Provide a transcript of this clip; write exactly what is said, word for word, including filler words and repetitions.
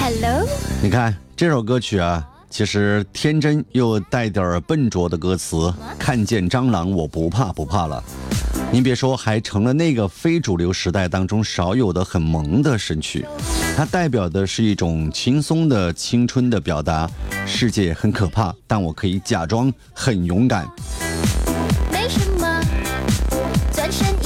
Hello， 你看这首歌曲啊，其实天真又带点笨拙的歌词，看见蟑螂我不怕不怕了。您别说，还成了那个非主流时代当中少有的很萌的神曲。它代表的是一种轻松的青春的表达，世界很可怕，但我可以假装很勇敢。 没什么，转身